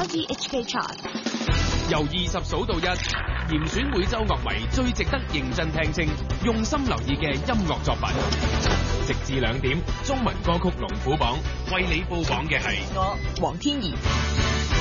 RTHK Chart。 由20數到1，嚴選每週樂迷最值得認真聽清、用心留意嘅音樂作品。直至2點，中文歌曲龍虎榜為你報榜嘅係我黃天怡。